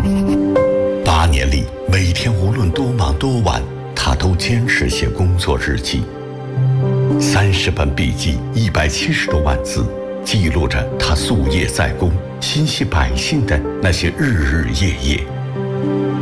8年里，每天无论多忙多晚，他都坚持写工作日记。30本笔记，170多万字，记录着他夙夜在公、心系百姓的那些日日夜夜。